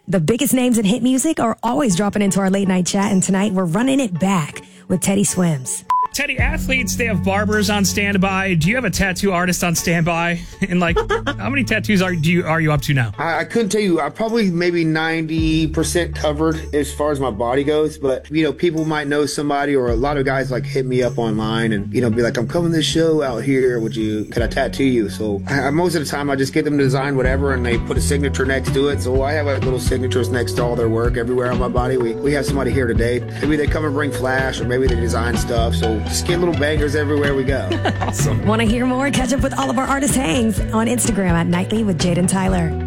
The biggest names in hit music are always dropping into our late night chat, and tonight we're running it back with Teddy Swims. Teddy, athletes, they have barbers on standby. Do you have a tattoo artist on standby? And how many tattoos are you up to now? I couldn't tell you. I probably maybe 90% covered as far as my body goes. But, people might know somebody, or a lot of guys hit me up online and, be like, I'm coming to this show out here. Could I tattoo you? So most of the time I just get them to design whatever and they put a signature next to it. So I have little signatures next to all their work everywhere on my body. We have somebody here today. Maybe they come and bring flash, or maybe they design stuff. So just get little bangers everywhere we go. Awesome. Want to hear more? Catch up with all of our artist hangs on Instagram at Nightly with Jaden Tyler.